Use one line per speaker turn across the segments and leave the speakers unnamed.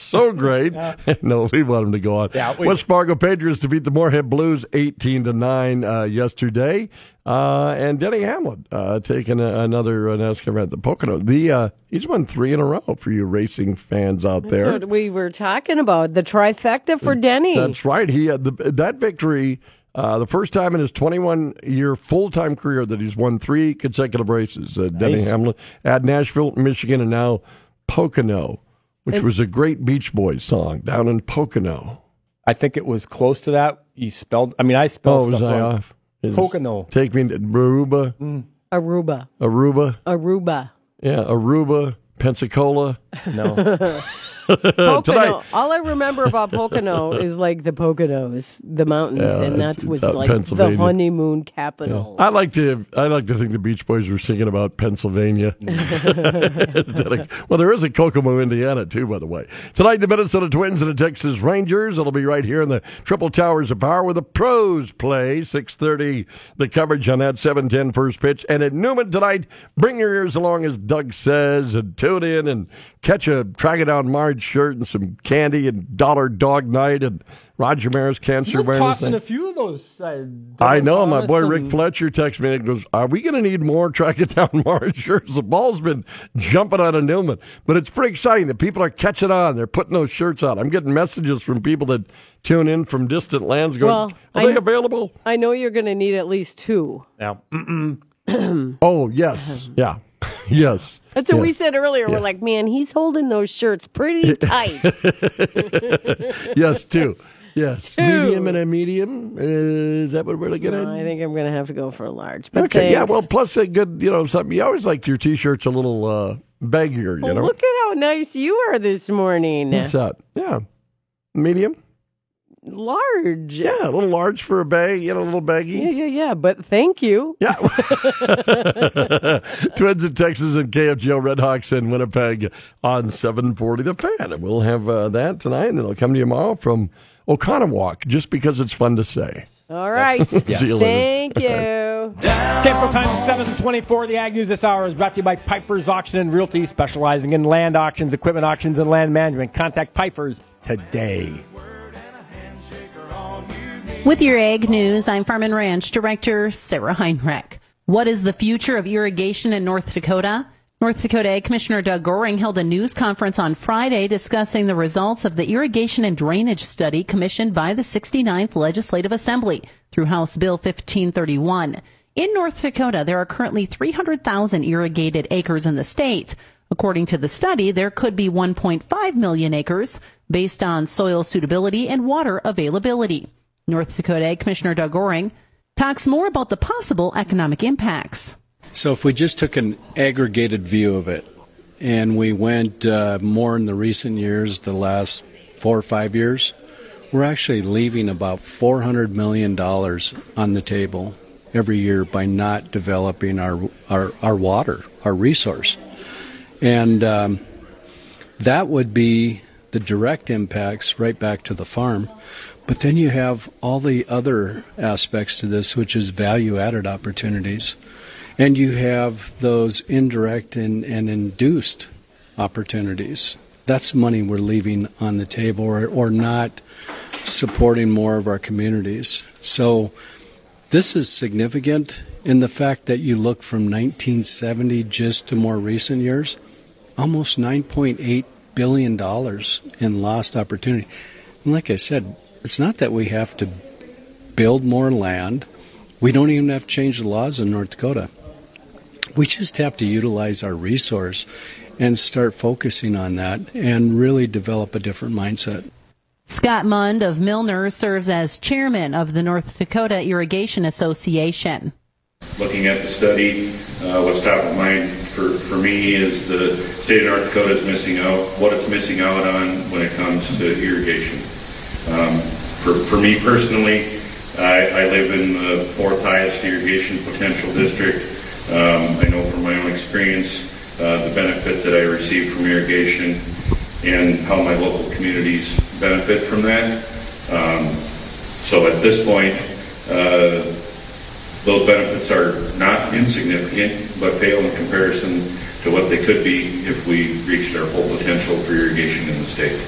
so great. No, we want him to go on.
Yeah,
West Fargo Patriots defeat the Moorhead Blues 18-9 yesterday. And Denny Hamlin taking another NASCAR event, the Pocono. He's won 3 in a row for you racing fans out there.
That's what we were talking about, the trifecta for Denny.
That's right. He had that victory, the first time in his 21-year full-time career that he's won 3 consecutive races. Denny Hamlin at Nashville, Michigan, and now Pocono, which was a great Beach Boys song, Down in Pocono.
I think it was close to that. I spelled stuff
was I
wrong.
off?
Pocono.
Take me to Aruba.
Aruba.
Yeah, Aruba, Pensacola.
No.
Pocono. All I remember about Pocono is like the Poconos, the mountains, and that was like the honeymoon capital.
Yeah. I like to think the Beach Boys were singing about Pennsylvania. Well, there is a Kokomo, Indiana, too, by the way. Tonight, the Minnesota Twins and the Texas Rangers. It'll be right here in the Triple Towers of Power where the pros play. 6:30, the coverage on that 7:10 first pitch. And at Newman tonight, bring your ears along, as Doug says, and tune in and track it down Marge shirt and some candy and Dollar Dog Night and Roger Maris cancer awareness.
You're tossing a few of those.
I know. My boy Rick Fletcher texts me and goes, "Are we going to need more Track It Down Marge shirts?" The ball's been jumping out of Newman, but it's pretty exciting that people are catching on. They're putting those shirts out. I'm getting messages from people that tune in from distant lands going, "Are they available?"
I know you're going to need at least 2.
Yeah.
Oh yes, yeah. Yes.
That's what we said earlier. Yeah. We're like, man, he's holding those shirts pretty tight.
Yes, 2. Yes. 2. Medium and a medium. Is that what we're looking at?
I think I'm going to have to go for a large. But
okay,
thanks.
yeah, well, plus a good, something. You always like your T-shirts a little baggier, you know.
Look at how nice you are this morning.
What's that? Yeah. Medium?
Large.
Yeah, a little large for a bag, a little baggy.
Yeah, but thank you.
Yeah. Twins in Texas and KFGO Redhawks in Winnipeg on 740 The Fan. And we'll have that tonight, and it'll come to you tomorrow from Oconomowoc, just because it's fun to say.
All right.
Yes.
Thank you.
Campo time 7:24. The Ag News this hour is brought to you by Pfeiffer's Auction and Realty, specializing in land auctions, equipment auctions, and land management. Contact Pfeiffer's today.
With your Ag News, I'm Farm and Ranch Director Sarah Heinrich. What is the future of irrigation in North Dakota? North Dakota Ag Commissioner Doug Goring held a news conference on Friday discussing the results of the irrigation and drainage study commissioned by the 69th Legislative Assembly through House Bill 1531. In North Dakota, there are currently 300,000 irrigated acres in the state. According to the study, there could be 1.5 million acres based on soil suitability and water availability. North Dakota Ag Commissioner Doug Goring talks more about the possible economic impacts.
So if we just took an aggregated view of it and we went more in the recent years, the last 4 or 5 years, we're actually leaving about $400 million on the table every year by not developing our water, our resource. And that would be the direct impacts right back to the farm. But then you have all the other aspects to this, which is value-added opportunities. And you have those indirect and induced opportunities. That's money we're leaving on the table or not supporting more of our communities. So this is significant in the fact that you look from 1970 just to more recent years, almost $9.8 billion in lost opportunity. And like I said, it's not that we have to build more land. We don't even have to change the laws in North Dakota. We just have to utilize our resource and start focusing on that and really develop a different mindset.
Scott Mund of Milner serves as chairman of the North Dakota Irrigation Association.
Looking at the study, what's top of mind for me is the state of North Dakota is missing out, what it's missing out on when it comes to irrigation. For me personally, I live in the 4th highest irrigation potential district. I know from my own experience the benefit that I receive from irrigation and how my local communities benefit from that. So at this point, those benefits are not insignificant, but pale in comparison to what they could be if we reached our full potential for irrigation in the state.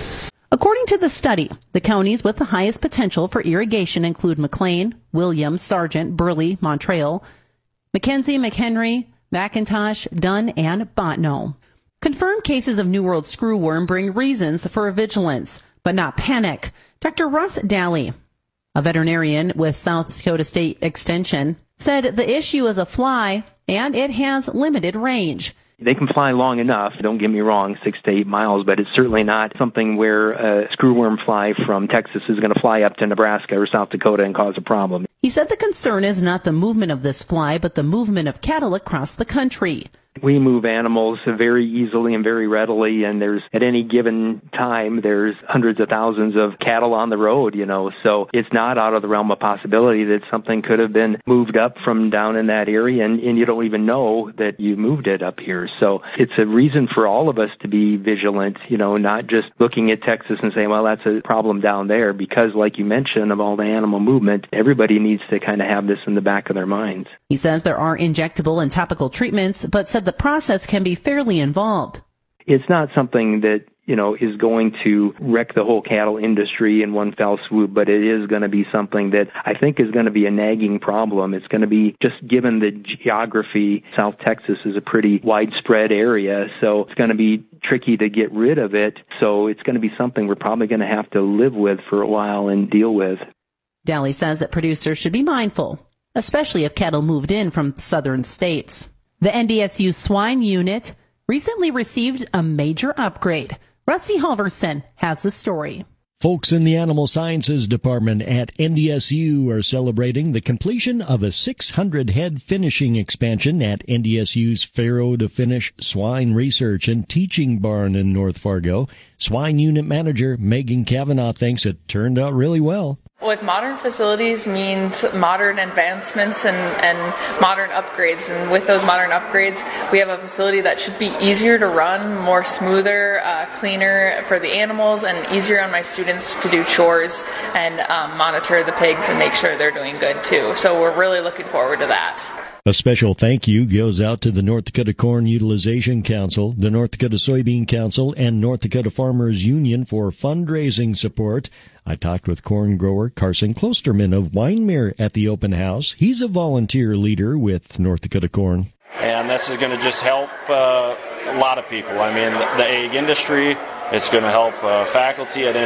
According to the study, the counties with the highest potential for irrigation include McLean, Williams, Sargent, Burley, Montreal, McKenzie, McHenry, McIntosh, Dunn, and Bottineau. Confirmed cases of New World screwworm bring reasons for vigilance, but not panic. Dr. Russ Daly, a veterinarian with South Dakota State Extension, said the issue is a fly and it has limited range.
They can fly long enough, don't get me wrong, 6 to 8 miles, but it's certainly not something where a screwworm fly from Texas is going to fly up to Nebraska or South Dakota and cause a problem.
He said the concern is not the movement of this fly, but the movement of cattle across the country.
We move animals very easily and very readily, and at any given time, there's hundreds of thousands of cattle on the road, so it's not out of the realm of possibility that something could have been moved up from down in that area, and you don't even know that you moved it up here. So it's a reason for all of us to be vigilant, not just looking at Texas and saying, well, that's a problem down there, because like you mentioned, of all the animal movement, everybody needs to kind of have this in the back of their minds.
He says there are injectable and topical treatments, but said the process can be fairly involved.
It's not something that, is going to wreck the whole cattle industry in one fell swoop, but it is going to be something that I think is going to be a nagging problem. It's going to be, just given the geography, South Texas is a pretty widespread area, so it's going to be tricky to get rid of it. So it's going to be something we're probably going to have to live with for a while and deal with.
Daly says that producers should be mindful, especially if cattle moved in from southern states. The NDSU swine unit recently received a major upgrade. Rusty Halverson has the story.
Folks in the Animal Sciences Department at NDSU are celebrating the completion of a 600-head finishing expansion at NDSU's Farrow to Finish Swine Research and Teaching Barn in North Fargo. Swine Unit Manager Megan Cavanaugh thinks it turned out really well.
With modern facilities means modern advancements and modern upgrades. And with those modern upgrades, we have a facility that should be easier to run, more smoother, cleaner for the animals, and easier on my students to do chores and monitor the pigs and make sure they're doing good too. So we're really looking forward to that.
A special thank you goes out to the North Dakota Corn Utilization Council, the North Dakota Soybean Council, and North Dakota Farmers Union for fundraising support. I talked with corn grower Carson Klosterman of Winemere at the open house. He's a volunteer leader with North Dakota Corn.
And this is going to just help a lot of people. I mean, the ag industry, it's going to help faculty at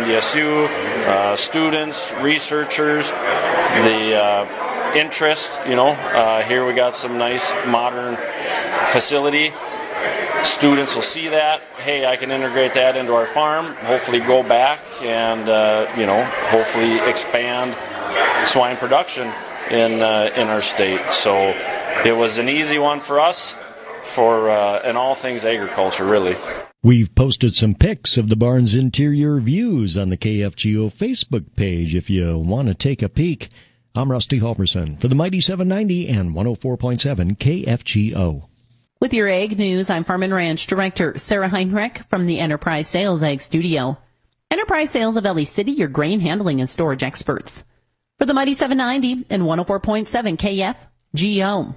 NDSU, students, researchers, the interest, here we got some nice modern facility. Students will see that. Hey, I can integrate that into our farm, hopefully go back and, hopefully expand swine production in our state. So it was an easy one for us in all things agriculture, really.
We've posted some pics of the barn's interior views on the KFGO Facebook page if you want to take a peek. I'm Rusty Halverson for the Mighty 790 and 104.7 KFGO.
With your Ag News, I'm Farm and Ranch Director Sarah Heinrich from the Enterprise Sales Ag Studio. Enterprise Sales of LA City, your grain handling and storage experts. For the Mighty 790 and 104.7 KFGO.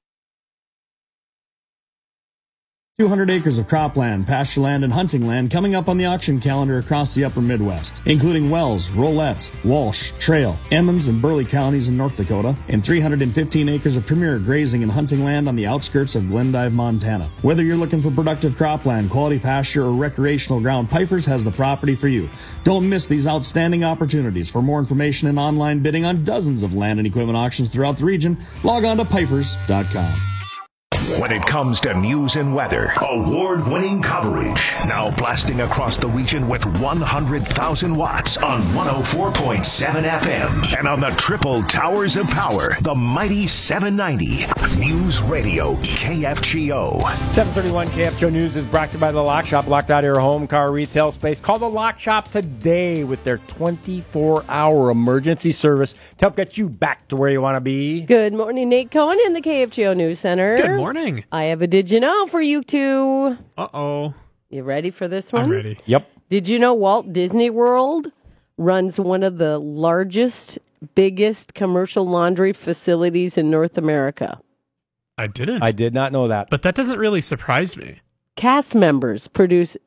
200 acres of cropland, pasture land, and hunting land coming up on the auction calendar across the upper Midwest, including Wells, Rolette, Walsh, Trail, Emmons, and Burley counties in North Dakota, and 315 acres of premier grazing and hunting land on the outskirts of Glendive, Montana. Whether you're looking for productive cropland, quality pasture, or recreational ground, Pifers has the property for you. Don't miss these outstanding opportunities. For more information and online bidding on dozens of land and equipment auctions throughout the region, log on to Pifers.com.
When it comes to news and weather, award-winning coverage. Now blasting across the region with 100,000 watts on 104.7 FM. And on the triple towers of power, the Mighty 790. News Radio KFGO.
731 KFGO News is brought to you by The Lock Shop. Locked out of your home, car, retail space. Call The Lock Shop today with their 24-hour emergency service to help get you back to where you want to be.
Good morning, Nate Cohen in the KFGO News Center.
Good morning.
I have a did you know for you two.
Uh-oh.
You ready for this one?
I'm ready.
Yep.
Did you know Walt Disney World runs one of the largest, biggest commercial laundry facilities in North America?
I didn't.
I did not know that.
But that doesn't really surprise me.
Cast members produce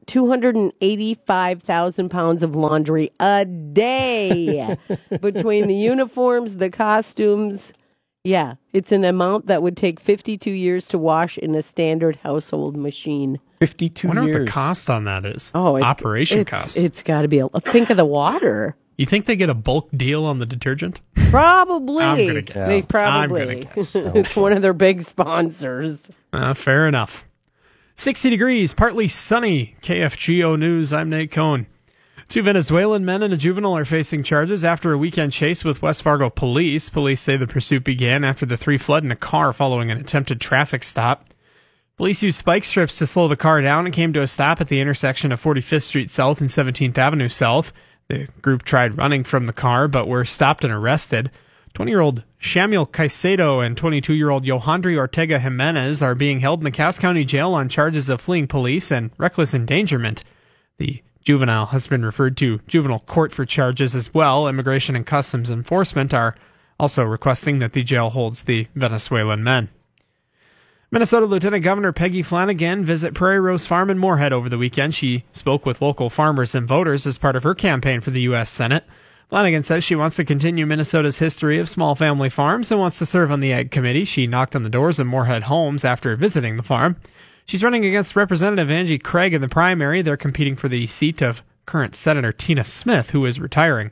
285,000 pounds of laundry a day between the uniforms, the costumes. Yeah, it's an amount that would take 52 years to wash in a standard household machine.
52 years.
I wonder what the cost on that is.
Oh,
operation cost.
It's got to be think of the water.
You think they get a bulk deal on the detergent?
Probably.
I'm going to guess.
They probably.
I'm going to guess.
It's one of their big sponsors.
Fair enough. 60 degrees, partly sunny. KFGO News, I'm Nate Cohn. 2 Venezuelan men and a juvenile are facing charges after a weekend chase with West Fargo police. Police say the pursuit began after the three fled in a car following an attempted traffic stop. Police used spike strips to slow the car down and came to a stop at the intersection of 45th Street South and 17th Avenue South. The group tried running from the car but were stopped and arrested. 20-year-old Samuel Caicedo and 22-year-old Yohandri Ortega Jimenez are being held in the Cass County Jail on charges of fleeing police and reckless endangerment. The juvenile has been referred to juvenile court for charges as well. Immigration and Customs Enforcement are also requesting that the jail holds the Venezuelan men. Minnesota Lieutenant Governor Peggy Flanagan visit Prairie Rose Farm in Moorhead over the weekend. She spoke with local farmers and voters as part of her campaign for the U.S. Senate. Flanagan says she wants to continue Minnesota's history of small family farms and wants to serve on the Ag Committee. She knocked on the doors of Moorhead Homes after visiting the farm. She's running against Representative Angie Craig in the primary. They're competing for the seat of current Senator Tina Smith, who is retiring.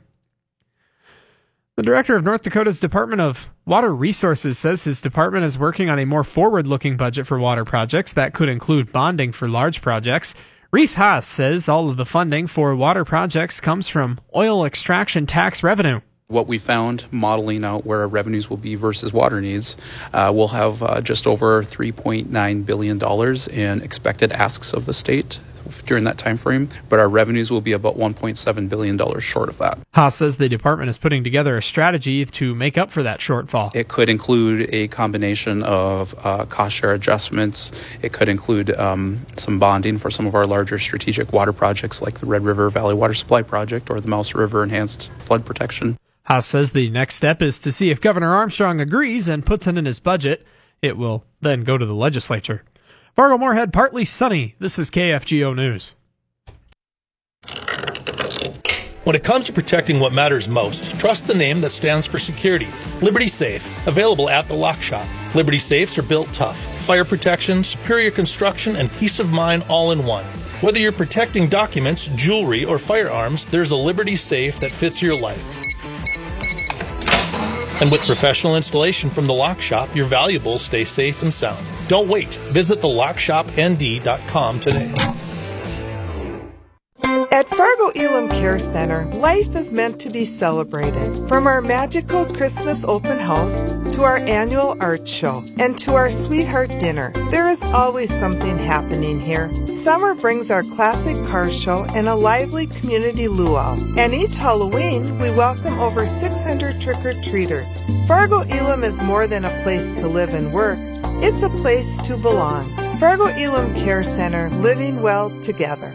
The director of North Dakota's Department of Water Resources says his department is working on a more forward-looking budget for water projects that could include bonding for large projects. Reese Haas says all of the funding for water projects comes from oil extraction tax revenue.
What we found modeling out where our revenues will be versus water needs, we'll have just over $3.9 billion in expected asks of the state during that time frame, but our revenues will be about $1.7 billion short of that.
Haas says the department is putting together a strategy to make up for that shortfall.
It could include a combination of cost share adjustments. It could include some bonding for some of our larger strategic water projects like the Red River Valley Water Supply Project or the Mouse River Enhanced Flood Protection.
Haas says the next step is to see if Governor Armstrong agrees and puts it in his budget. It will then go to the legislature. Fargo-Moorhead, partly sunny. This is KFGO News.
When it comes to protecting what matters most, trust the name that stands for security. Liberty Safe, available at the Lock Shop. Liberty Safes are built tough. Fire protection, superior construction, and peace of mind all in one. Whether you're protecting documents, jewelry, or firearms, there's a Liberty Safe that fits your life. And with professional installation from the Lock Shop, your valuables stay safe and sound. Don't wait. Visit thelockshopnd.com today.
At Fargo Elam Care Center, life is meant to be celebrated. From our magical Christmas open house to our annual art show and to our sweetheart dinner, there is always something happening here. Summer brings our classic car show and a lively community luau. And each Halloween, we welcome over 600 trick-or-treaters. Fargo Elam is more than a place to live and work. It's a place to belong. Fargo Elam Care Center, living well together.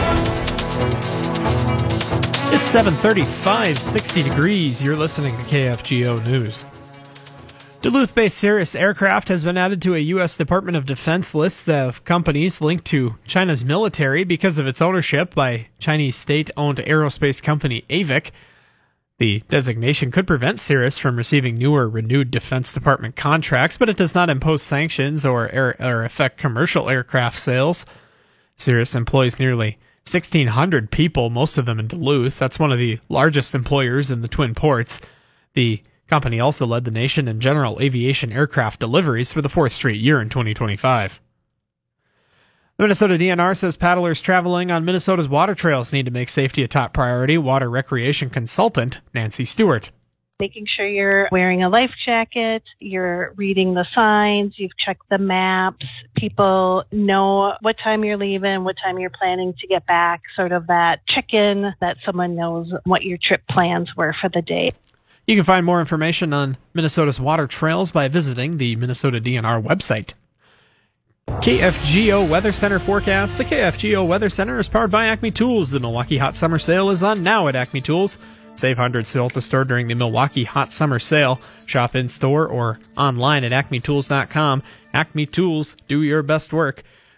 It's 7:35, 60 degrees. You're listening to KFGO News. Duluth-based Cirrus Aircraft has been added to a U.S. Department of Defense list of companies linked to China's military because of its ownership by Chinese state-owned aerospace company AVIC. The designation could prevent Cirrus from receiving new or renewed Defense Department contracts, but it does not impose sanctions or affect commercial aircraft sales. Cirrus employs nearly 1,600 people, most of them in Duluth. That's one of the largest employers in the Twin Ports. The company also led the nation in general aviation aircraft deliveries for the fourth straight year in 2025. The Minnesota DNR says paddlers traveling on Minnesota's water trails need to make safety a top priority. Water recreation consultant Nancy Stewart.
Making sure you're wearing a life jacket, you're reading the signs, you've checked the maps, people know what time you're leaving, what time you're planning to get back, sort of that check-in that someone knows what your trip plans were for the day.
You can find more information on Minnesota's water trails by visiting the Minnesota DNR website. KFGO Weather Center forecast. The KFGO Weather Center is powered by Acme Tools. The Milwaukee Hot Summer Sale is on now at Acme Tools. Save hundreds still at the store during the Milwaukee Hot Summer Sale. Shop in-store or online at acmetools.com. Acme Tools, do your best work.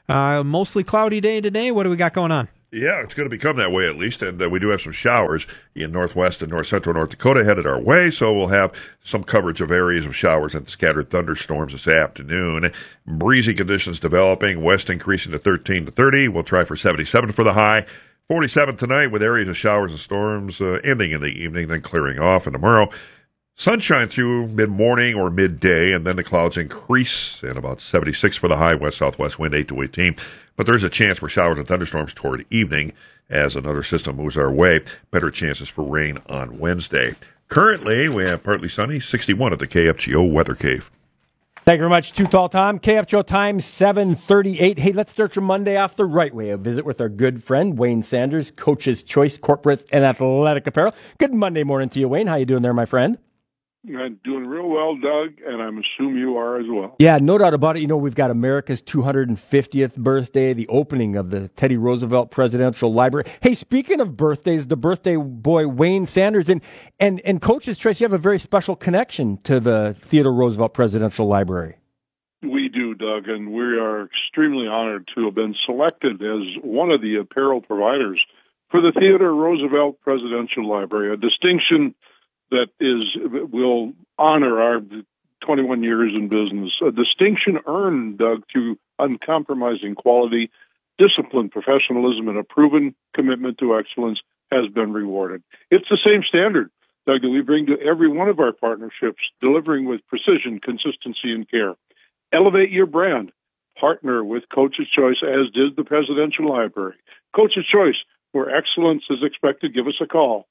Mostly cloudy day today. What do we got going on?
Yeah, it's going to become that way at least, and we do have some showers in northwest and north central North Dakota headed our way, so we'll have some coverage of areas of showers and scattered thunderstorms this afternoon. Breezy conditions developing, west increasing to 13 to 30. We'll try for 77 for the high. 47 tonight with areas of showers and storms ending in the evening, then clearing off. And tomorrow, sunshine through mid-morning or midday, and then the clouds increase, and about 76 for the high, west-southwest wind 8 to 18. But there's a chance for showers and thunderstorms toward evening as another system moves our way. Better chances for rain on Wednesday. Currently, we have partly sunny, 61 at the KFGO Weather Cave.
Thank you very much, Too Tall Tom. KFGO time 7:38. Hey, let's start your Monday off the right way. A visit with our good friend, Wayne Sanders, Coach's Choice Corporate and Athletic Apparel. Good Monday morning to you, Wayne. How you doing there, my friend?
I'm doing real well, Doug, and I assume you are as well.
Yeah, no doubt about it. You know, we've got America's 250th birthday, the opening of the Teddy Roosevelt Presidential Library. Hey, speaking of birthdays, the birthday boy Wayne Sanders and Coach's Choice, you have a very special connection to the Theodore Roosevelt Presidential Library.
We do, Doug, and we are extremely honored to have been selected as one of the apparel providers for the Theodore Roosevelt Presidential Library, a distinction that will honor our 21 years in business, a distinction earned, Doug, through uncompromising quality, discipline, professionalism, and a proven commitment to excellence has been rewarded. It's the same standard, Doug, that we bring to every one of our partnerships, delivering with precision, consistency, and care. Elevate your brand. Partner with Coach's Choice, as did the Presidential Library. Coach's Choice, where excellence is expected. Give us a call.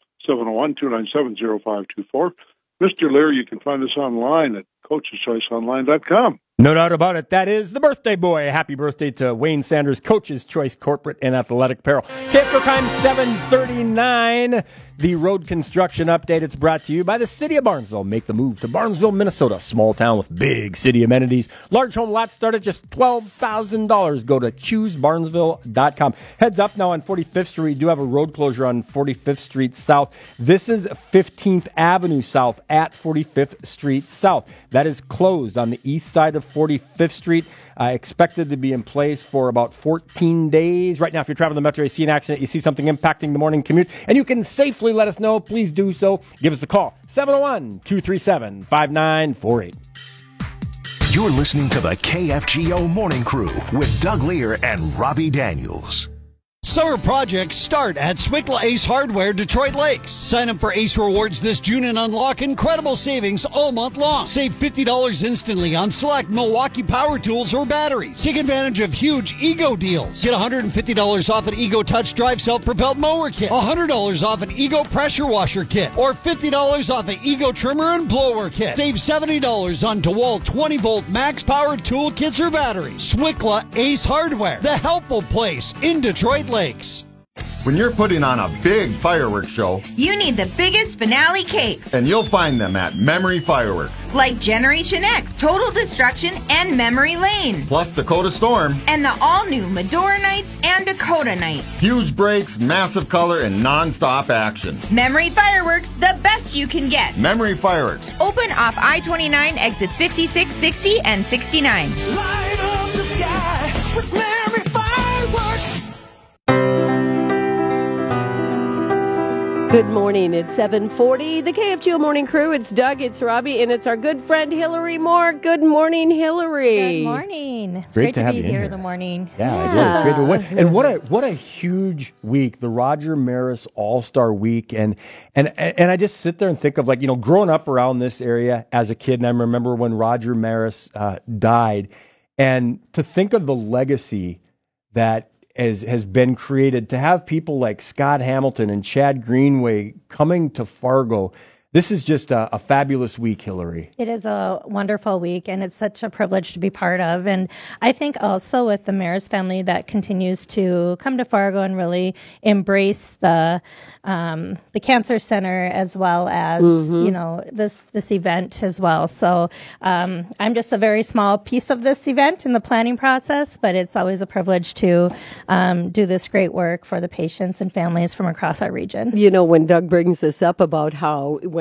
701-297-0524. Mr. Leary, you can find us online at coacheschoiceonline.com.
No doubt about it. That is the birthday boy. Happy birthday to Wayne Sanders, Coach's Choice Corporate and Athletic Apparel. KFGO time 7:39. The road construction update. It's brought to you by the City of Barnesville. Make the move to Barnesville, Minnesota. Small town with big city amenities. Large home lots start at just $12,000. Go to choosebarnesville.com. Heads up now on 45th Street. We do have a road closure on 45th Street South. This is 15th Avenue South at 45th Street South. That is closed on the east side of 45th Street. Expected to be in place for about 14 days. Right now, if you're traveling the Metro, you see an accident, you see something impacting the morning commute, and you can safely let us know, please do so. Give us a call, 701-237-5948.
You're listening to the KFGO Morning Crew with Doug Lear and Robbie Daniels.
Summer projects start at Swickla Ace Hardware, Detroit Lakes. Sign up for Ace Rewards this June and unlock incredible savings all month long. Save $50 instantly on select Milwaukee power tools or batteries. Take advantage of huge Ego deals. Get $150 off an Ego Touch Drive self-propelled mower kit, $100 off an Ego pressure washer kit, or $50 off an Ego trimmer and blower kit. Save $70 on DeWalt 20-volt max power tool kits or batteries. Swickla Ace Hardware, the helpful place in Detroit Lakes.
When you're putting on a big fireworks show,
you need the biggest finale cake.
And you'll find them at Memory Fireworks.
Like Generation X, Total Destruction, and Memory Lane.
Plus Dakota Storm.
And the all-new Medora Nights and Dakota Night.
Huge breaks, massive color, and non-stop action.
Memory Fireworks, the best you can get.
Memory Fireworks.
Open off I-29, exits 56, 60, and 69.
Light up the sky with Memory Fireworks.
Good morning. It's 7:40. The KFGO Morning Crew. It's Doug, it's Robbie, and it's our good friend Hillary Moore. Good morning, Hillary.
Good morning. It's
great to
be
have you
here
in
the morning.
Yeah, it is. Great to win. And what a huge week, the Roger Maris All-Star Week, and I just sit there and think of, like, you know, growing up around this area as a kid, and I remember when Roger Maris died, and to think of the legacy that has been created, to have people like Scott Hamilton and Chad Greenway coming to Fargo. This is just a fabulous week, Hillary.
It is a wonderful week, and it's such a privilege to be part of. And I think also with the Maris family that continues to come to Fargo and really embrace the Cancer Center as well as, you know, this event as well. So I'm just a very small piece of this event in the planning process, but it's always a privilege to do this great work for the patients and families from across our region.
You know, when Doug brings this up about how when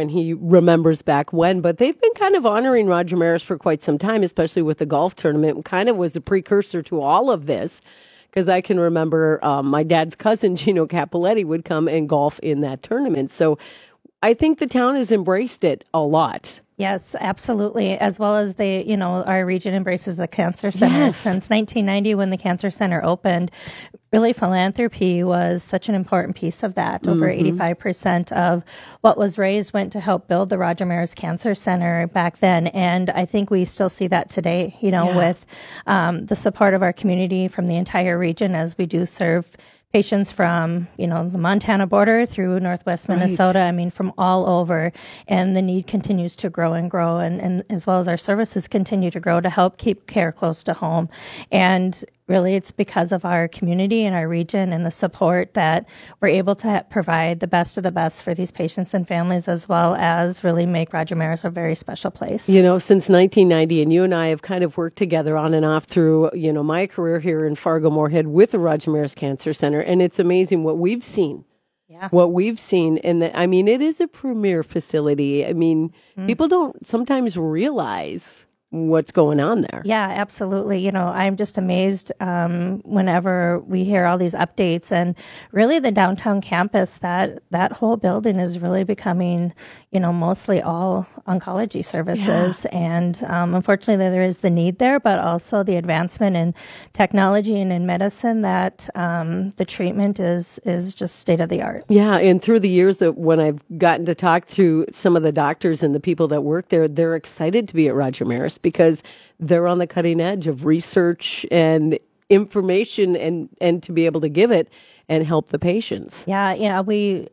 when he remembers back when. But they've been kind of honoring Roger Maris for quite some time, especially with the golf tournament. It kind of was a precursor to all of this, because I can remember my dad's cousin, Gino Capoletti, would come and golf in that tournament. So I think the town has embraced it a lot.
Yes, absolutely. As well as our region embraces the Cancer Center.
Yes.
Since 1990, when the Cancer Center opened, really philanthropy was such an important piece of that. Over 85% of what was raised went to help build the Roger Maris Cancer Center back then. And I think we still see that today, with the support of our community from the entire region, as we do serve patients from, the Montana border through Northwest Minnesota, from all over, and the need continues to grow and grow, and as well as our services continue to grow to help keep care close to home. And really, it's because of our community and our region and the support that we're able to provide the best of the best for these patients and families, as well as really make Roger Maris a very special place.
Since 1990, and you and I have kind of worked together on and off through, my career here in Fargo-Moorhead with the Roger Maris Cancer Center, and it's amazing what we've seen.
Yeah.
What we've seen, and it is a premier facility. People don't sometimes realize what's going on there.
Yeah, absolutely. I'm just amazed whenever we hear all these updates, and really the downtown campus, that whole building is really becoming, mostly all oncology services. Yeah. And unfortunately, there is the need there, but also the advancement in technology and in medicine that the treatment is just state of the art.
Yeah, and through the years that when I've gotten to talk to some of the doctors and the people that work there, they're excited to be at Roger Maris because they're on the cutting edge of research and information and to be able to give it and help the patients.
Yeah, we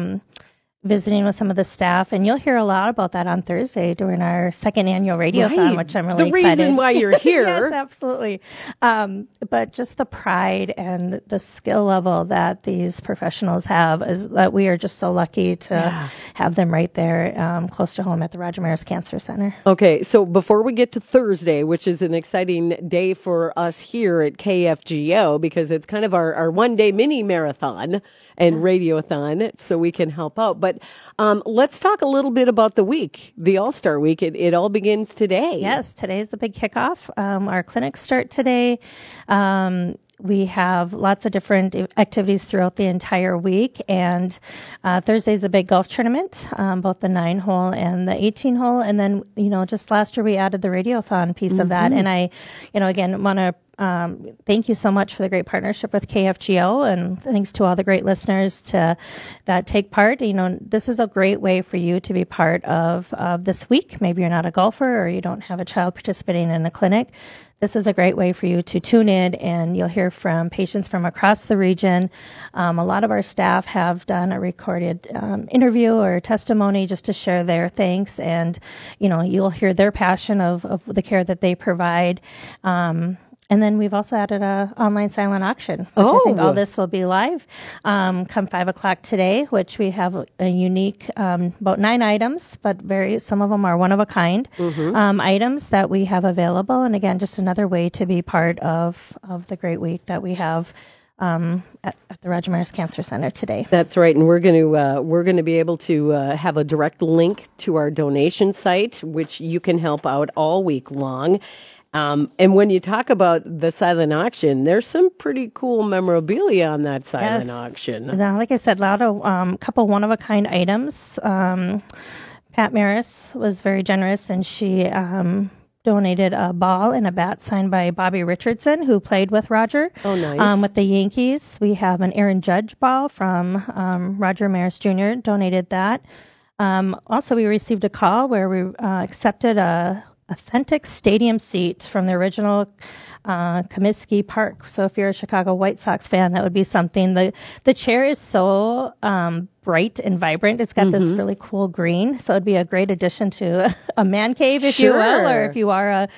visiting with some of the staff, and you'll hear a lot about that on Thursday during our second annual radiothon, which I'm really excited.
The reason why you're here.
Yes, absolutely. But just the pride and the skill level that these professionals have is that we are just so lucky to have them right there close to home at the Roger Maris Cancer Center.
Okay, so before we get to Thursday, which is an exciting day for us here at KFGO, because it's kind of our one-day mini marathon and radiothon, so we can help out. But let's talk a little bit about the week, the All-Star Week. It all begins today.
Yes, today is the big kickoff. Our clinics start today. We have lots of different activities throughout the entire week, and Thursday is a big golf tournament, both the 9-hole and the 18-hole, and then, just last year we added the radiothon piece of that, and I, again, want to thank you so much for the great partnership with KFGO, and thanks to all the great listeners that take part. This is a great way for you to be part of this week. Maybe you're not a golfer or you don't have a child participating in a clinic. This is a great way for you to tune in, and you'll hear from patients from across the region. A lot of our staff have done a recorded interview or testimony just to share their thanks, and you'll hear their passion of the care that they provide. And then we've also added an online silent auction, which I think all this will be live come 5 o'clock today, which we have a unique, about 9 items, but some of them are one-of-a-kind items that we have available. And again, just another way to be part of the great week that we have at the Roger Maris Cancer Center today.
That's right, and we're going to be able to have a direct link to our donation site, which you can help out all week long. And when you talk about the silent auction, there's some pretty cool memorabilia on that silent auction.
Now, like I said, a lot of couple one-of-a-kind items. Pat Maris was very generous, and she donated a ball and a bat signed by Bobby Richardson, who played with Roger.
Oh, nice.
With the Yankees. We have an Aaron Judge ball from Roger Maris Jr. donated that. Also, we received a call where we accepted a authentic stadium seat from the original Comiskey Park. So if you're a Chicago White Sox fan, that would be something. The chair is so bright and vibrant. It's got this really cool green, so it'd be a great addition to a man cave, if you will, or if you are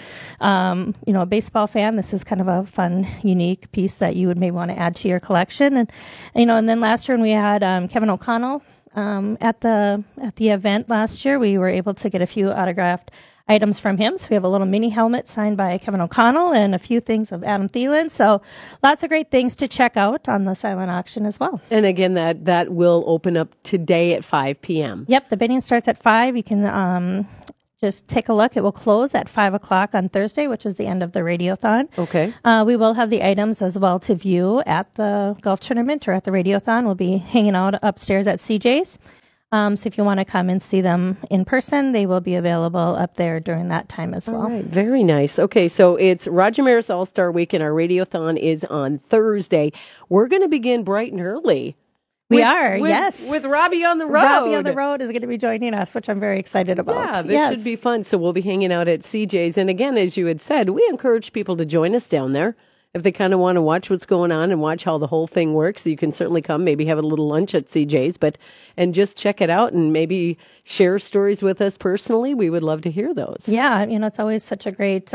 a baseball fan, this is kind of a fun, unique piece that you would maybe want to add to your collection. And and then last year when we had Kevin O'Connell at the event last year, we were able to get a few autographed items from him. So we have a little mini helmet signed by Kevin O'Connell and a few things of Adam Thielen. So lots of great things to check out on the silent auction as well.
And again, that will open up today at 5 p.m.
Yep, the bidding starts at 5. You can just take a look. It will close at 5 o'clock on Thursday, which is the end of the Radiothon.
Okay.
We will have the items as well to view at the golf tournament or at the Radiothon. We'll be hanging out upstairs at CJ's. So if you want to come and see them in person, they will be available up there during that time as well.
All right, very nice. Okay, so it's Roger Maris All-Star Week, and our Radiothon is on Thursday. We're going to begin bright and early.
We are, yes.
With Robbie on the road.
Robbie on the road is going to be joining us, which I'm very excited about.
Yeah, this should be fun. So we'll be hanging out at CJ's. And again, as you had said, we encourage people to join us down there. If they kind of want to watch what's going on and watch how the whole thing works, you can certainly come, maybe have a little lunch at CJ's, and just check it out and maybe share stories with us personally. We would love to hear those.
Yeah, it's always such a great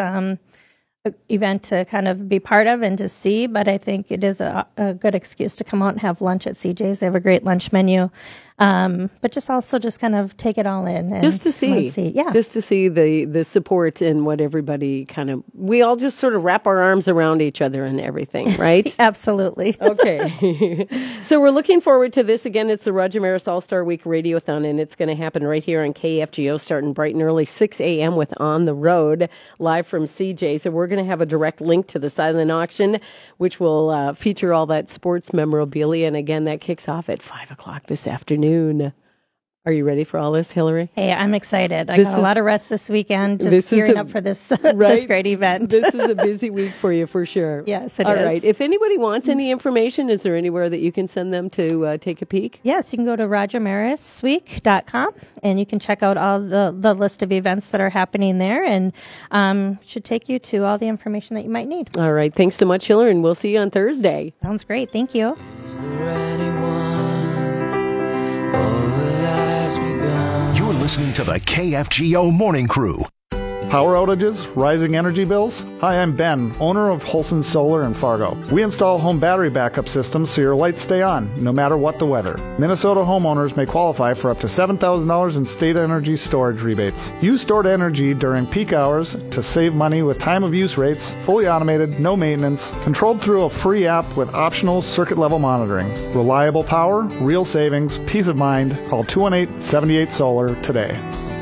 event to kind of be part of and to see, but I think it is a good excuse to come out and have lunch at CJ's. They have a great lunch menu, but just kind of take it all in. And
just to see.
Yeah.
Just to see the support and what everybody we all just sort of wrap our arms around each other and everything, right?
Absolutely.
Okay. So we're looking forward to this. Again, it's the Roger Maris All-Star Week Radiothon, and it's going to happen right here on KFGO starting bright and early, 6 a.m. with On the Road, live from CJ. So we're going to have a direct link to the silent auction, which will feature all that sports memorabilia. And again, that kicks off at 5 o'clock this afternoon. Are you ready for all this, Hillary?
Hey, I'm excited. I got a lot of rest this weekend, just gearing up for this this great event.
This is a busy week for you, for sure.
Yes, it is.
All right. If anybody wants any information, is there anywhere that you can send them to take a peek?
Yes, you can go to rogermarisweek.com, and you can check out all the list of events that are happening there, and should take you to all the information that you might need.
All right. Thanks so much, Hillary, and we'll see you on Thursday.
Sounds great. Thank you.
You're listening to the KFGO Morning Crew.
Power outages, rising energy bills? Hi, I'm Ben, owner of Holson Solar in Fargo. We install home battery backup systems so your lights stay on, no matter what the weather. Minnesota homeowners may qualify for up to $7,000 in state energy storage rebates. Use stored energy during peak hours to save money with time of use rates, fully automated, no maintenance, controlled through a free app with optional circuit level monitoring. Reliable power, real savings, peace of mind. Call 218-78-SOLAR today.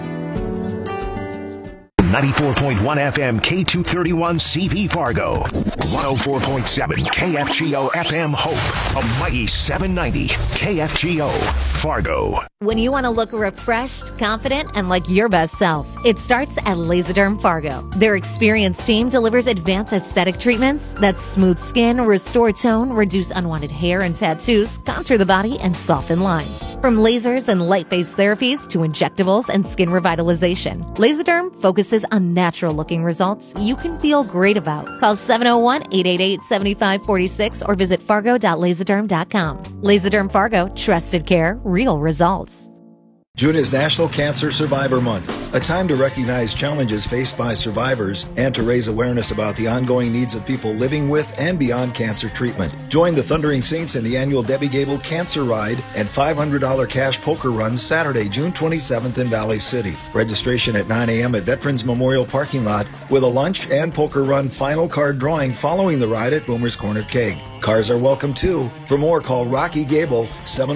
94.1 FM K231 CV Fargo. 104.7 KFGO FM Hope. A mighty 790 KFGO Fargo.
When you want to look refreshed, confident, and like your best self, it starts at Laserderm Fargo. Their experienced team delivers advanced aesthetic treatments that smooth skin, restore tone, reduce unwanted hair and tattoos, contour the body, and soften lines. From lasers and light-based therapies to injectables and skin revitalization, Laserderm focuses on natural-looking results you can feel great about. Call 701-888-7546 or visit fargo.laserderm.com. Laserderm Fargo, trusted care, real results.
June is National Cancer Survivor Month, a time to recognize challenges faced by survivors and to raise awareness about the ongoing needs of people living with and beyond cancer treatment. Join the Thundering Saints in the annual Debbie Gable Cancer Ride and $500 cash poker run Saturday, June 27th in Valley City. Registration at 9 a.m. at Veterans Memorial Parking Lot with a lunch and poker run final card drawing following the ride at Boomer's Corner Keg. Cars are welcome too. For more, call Rocky Gable,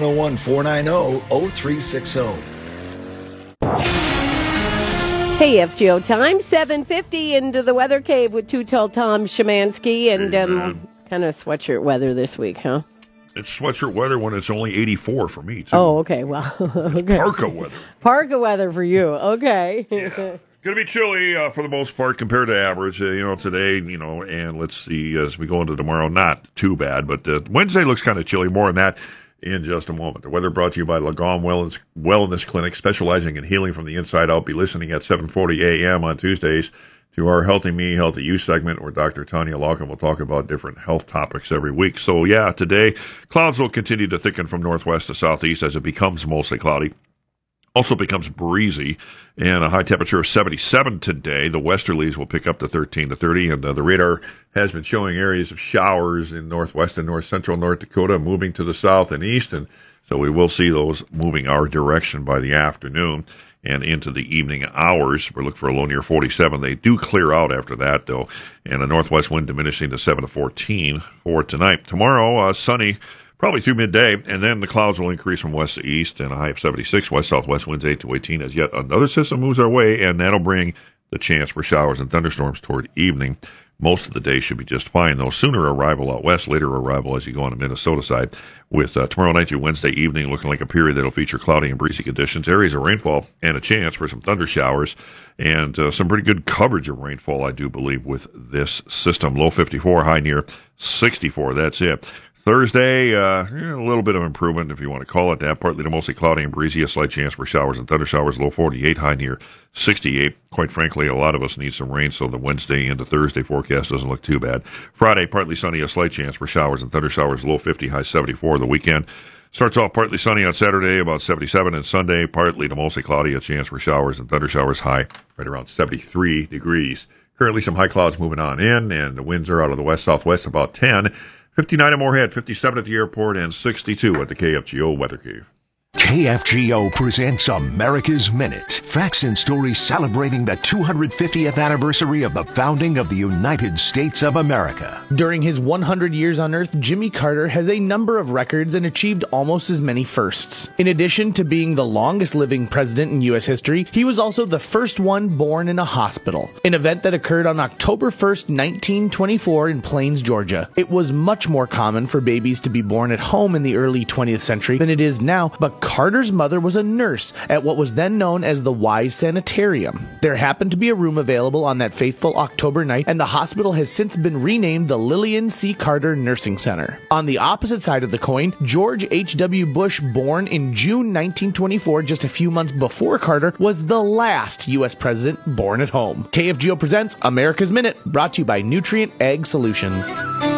701-490-0360.
KFGO time, 7:50 into the weather cave with Too Tall Tom Szymanski and kind of sweatshirt weather this week, huh?
It's sweatshirt weather when it's only 84 for me, too.
Oh, okay. Well, okay.
Parka weather.
Parka weather for you. Okay.
Yeah. Going to be chilly for the most part compared to average. Today, and let's see as we go into tomorrow, not too bad, but Wednesday looks kind of chilly. More on that in just a moment. The weather brought to you by Lagom Wellness Clinic, specializing in healing from the inside out. Be listening at 7:40 a.m. on Tuesdays to our Healthy Me, Healthy You segment, where Dr. Tanya Lockham will talk about different health topics every week. So, today, clouds will continue to thicken from northwest to southeast as it becomes mostly cloudy. Also becomes breezy, and a high temperature of 77 today. The westerlies will pick up to 13 to 30, and the radar has been showing areas of showers in northwest and north central North Dakota, moving to the south and east, and so we will see those moving our direction by the afternoon. and into the evening hours. We're looking for a low near 47. They do clear out after that, though, and a northwest wind diminishing to 7 to 14 for tonight. Tomorrow, sunny, probably through midday, and then the clouds will increase from west to east, and a high of 76. West-southwest winds 8 to 18 as yet another system moves our way, and that'll bring the chance for showers and thunderstorms toward evening. Most of the day should be just fine, though. Sooner arrival out west, later arrival as you go on the Minnesota side, with tomorrow night through Wednesday evening looking like a period that'll feature cloudy and breezy conditions, areas of rainfall, and a chance for some thunder showers, and some pretty good coverage of rainfall, I do believe, with this system. Low 54, high near 64. That's it. Thursday, a little bit of improvement, if you want to call it that. Partly to mostly cloudy and breezy, a slight chance for showers and thunder showers. Low 48, high near 68. Quite frankly, a lot of us need some rain, so the Wednesday into Thursday forecast doesn't look too bad. Friday, partly sunny, a slight chance for showers and thunder showers. Low 50, high 74. The weekend starts off partly sunny on Saturday, about 77, and Sunday, partly to mostly cloudy, a chance for showers and thunder showers. High right around 73 degrees. Currently, some high clouds moving on in, and the winds are out of the west-southwest about 10. 59 at Moorhead, 57 at the airport, and 62 at the KFGO Weather Cave.
KFGO presents America's Minute. Facts and stories celebrating the 250th anniversary of the founding of the United States of America.
During his 100 years on Earth, Jimmy Carter has a number of records and achieved almost as many firsts. In addition to being the longest living president in U.S. history, he was also the first one born in a hospital, an event that occurred on October 1st, 1924 in Plains, Georgia. It was much more common for babies to be born at home in the early 20th century than it is now, but Carter's mother was a nurse at what was then known as the Wise Sanitarium. There happened to be a room available on that fateful October night, and the hospital has since been renamed the Lillian C. Carter Nursing Center. On the opposite side of the coin, George H.W. Bush, born in June 1924, just a few months before Carter, was the last U.S. president born at home. KFGO presents America's Minute, brought to you by Nutrient Ag Solutions.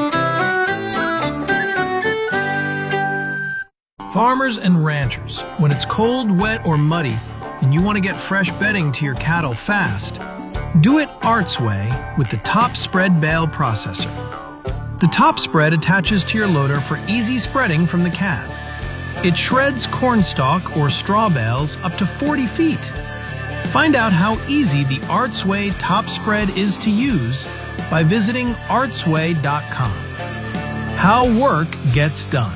Farmers and ranchers, when it's cold, wet, or muddy, and you want to get fresh bedding to your cattle fast, do it Arts Way with the Top Spread Bale Processor. The Top Spread attaches to your loader for easy spreading from the cab. It shreds cornstalk or straw bales up to 40 feet. Find out how easy the Arts Way Top Spread is to use by visiting artsway.com. How work gets done.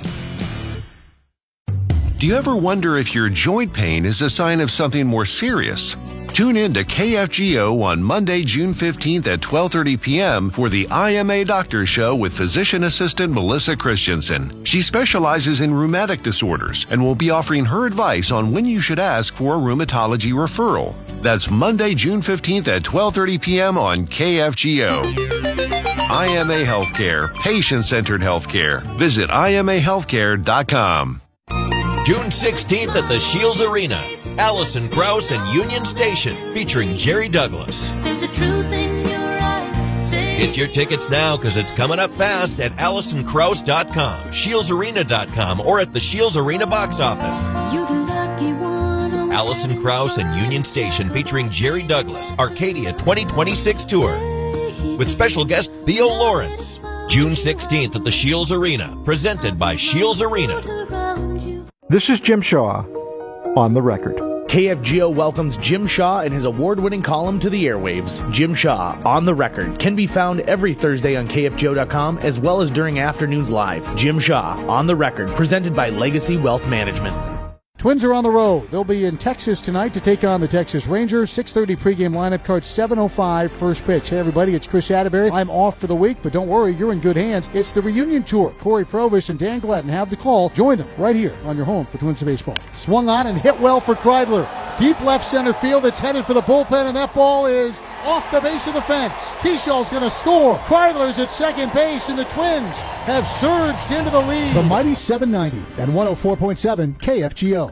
Do you ever wonder if your joint pain is a sign of something more serious? Tune in to KFGO on Monday, June 15th at 12:30 p.m. for the IMA Doctor Show with physician assistant Melissa Christensen. She specializes in rheumatic disorders and will be offering her advice on when you should ask for a rheumatology referral. That's Monday, June 15th at 12:30 p.m. on KFGO. IMA Healthcare, patient-centered healthcare. Visit IMAhealthcare.com.
June 16th at the Shields Arena, Allison Krauss and Union Station, featuring Jerry Douglas.
There's a truth in your eyes.
Get your tickets now because it's coming up fast at AllisonKrauss.com, ShieldsArena.com, or at the Shields Arena box office.
You're the lucky one.
Allison Krauss and Union Station, featuring Jerry Douglas, Arcadia 2026 tour, with special guest Theo Lawrence. June 16th at the Shields Arena, presented by Shields Arena.
This is Jim Shaw, on the record.
KFGO welcomes Jim Shaw and his award-winning column to the airwaves. Jim Shaw, on the record, can be found every Thursday on KFGO.com as well as during afternoons live. Jim Shaw, on the record, presented by Legacy Wealth Management.
Twins are on the road. They'll be in Texas tonight to take on the Texas Rangers. 6:30 pregame lineup card, 7:05 first pitch. Hey, everybody, it's Chris Atterbury. I'm off for the week, but don't worry, you're in good hands. It's the reunion tour. Corey Provis and Dan Glatton have the call. Join them right here on your home for Twins of Baseball. Swung on and hit well for Kreidler. Deep left center field. It's headed for the bullpen, and that ball is off the base of the fence. Keyshaw's going to score. Kreidler's at second base, and the Twins have surged into the lead. The mighty 790 and 104.7 KFGO.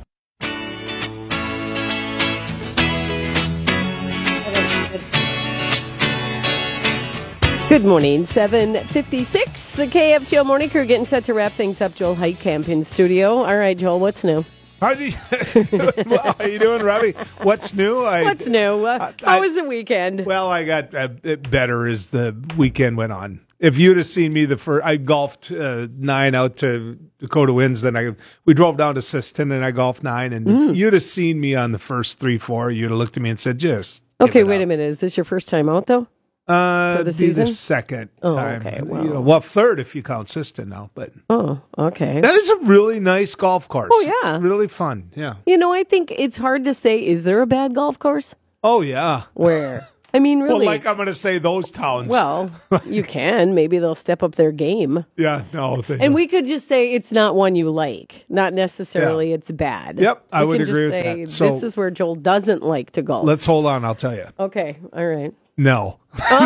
Good morning, 7:56. The KFGO Morning Crew getting set to wrap things up. Joel Heitkamp in studio. All right, Joel, what's new?
How are you doing, Robbie? What's new?
What's new? How was the weekend?
Well, I got better as the weekend went on. If you'd have seen me I golfed 9 out to Dakota Winds, then we drove down to Siston and I golfed 9. And if you'd have seen me on the first 3-4, you'd have looked at me and said, just.
Okay, wait a minute. Is this your first time out though? For the season?
The second time.
Okay. Well.
Third if you count Siston now. But
okay.
That is a really nice golf course.
Oh yeah,
really fun. Yeah.
I think it's hard to say. Is there a bad golf course?
Oh yeah.
Where? I mean, really.
Well, I'm going to say those towns.
Well, you can. Maybe they'll step up their game.
Yeah, no.
And we could just say it's not one you like. Not necessarily it's bad.
Yep, I would agree with that.
So this is where Joel doesn't like to golf.
Let's hold on. I'll tell you.
Okay. All right.
No.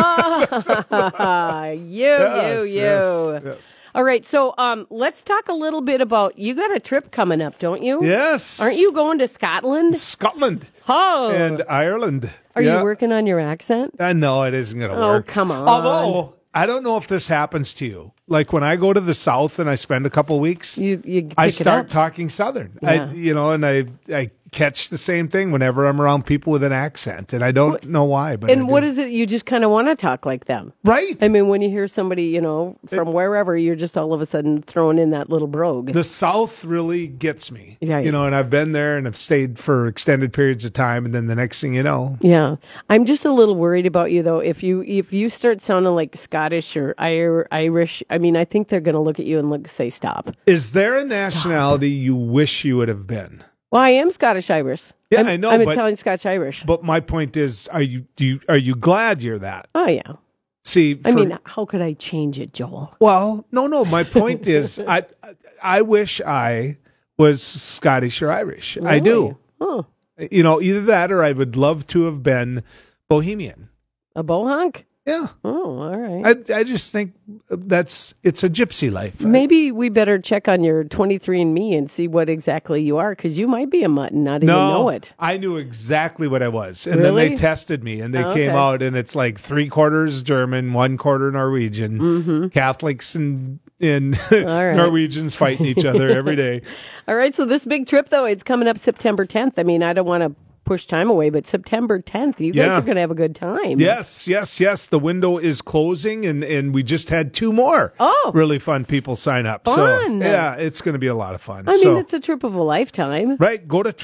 Yes. All right. So let's talk a little bit about, you got a trip coming up, don't you?
Yes.
Aren't you going to Scotland? Oh.
And Ireland.
Are you working on your accent?
No, it isn't going to work.
Oh, come on.
Although, I don't know if this happens to you. Like when I go to the South and I spend a couple weeks, I start talking Southern.
Yeah.
And I catch the same thing whenever I'm around people with an accent, and I don't know why. But
what is it? You just kind of want to talk like them,
right?
I mean, when you hear somebody, from wherever, you're just all of a sudden throwing in that little brogue.
The South really gets me,
yeah.
And I've been there and I've stayed for extended periods of time, and then the next thing you know,
yeah. I'm just a little worried about you though. If you start sounding like Scottish or Irish, I mean, I think they're going to look at you and say stop.
Is there a nationality you wish you would have been?
Well, I am Scottish-Irish.
Yeah, I know.
I'm Italian Scotch-Irish.
But my point is, are you glad you're that?
Oh yeah.
See,
I mean, how could I change it, Joel?
Well, no. My point is, I wish I was Scottish or Irish.
Really?
I do.
Oh.
Either that or I would love to have been Bohemian.
A bohunk?
Yeah.
Oh, all right.
I just think it's a gypsy life.
Maybe we better check on your 23andMe and see what exactly you are, because you might be a mutt and not even know it.
I knew exactly what I was. And
Really?
then they tested me, and they came out, and it's like 3/4 German, 1/4 Norwegian.
Mm-hmm.
Catholics and
right.
Norwegians fighting each other every day.
All right, so this big trip, though, it's coming up September 10th. I mean, I don't want to push time away, but September 10th, you guys are going to have a good time.
Yes. The window is closing, and we just had 2 more really fun people sign up.
Fun.
So, yeah, it's going to be a lot of fun.
I mean, it's a trip of a lifetime.
Right. Go to